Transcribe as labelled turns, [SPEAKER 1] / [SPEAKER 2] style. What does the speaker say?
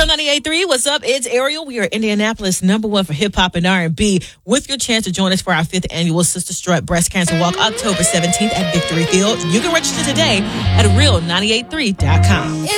[SPEAKER 1] Real 98.3, what's up? It's Ariel. We are Indianapolis #1 for hip hop and R&B with your chance to join us for our 5th annual Sister Strut Breast Cancer Walk October 17th at Victory Field. You can register today at real983.com.